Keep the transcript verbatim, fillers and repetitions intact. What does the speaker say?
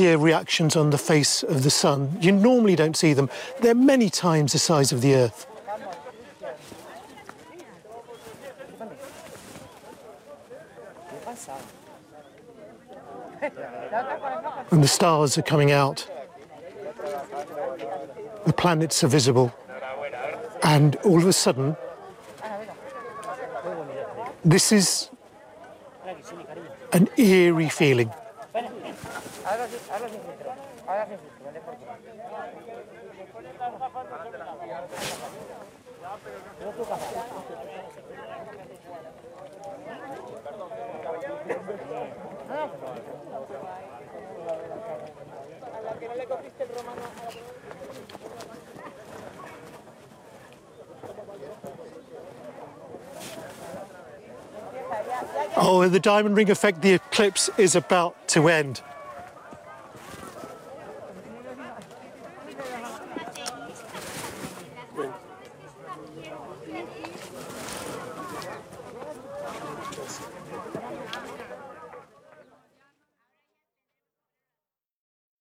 clear reactions on the face of the sun. You normally don't see them. They're many times the size of the Earth. And the stars are coming out. The planets are visible. And all of a sudden, this is an eerie feeling. Oh, the diamond ring effect, the eclipse is about to end.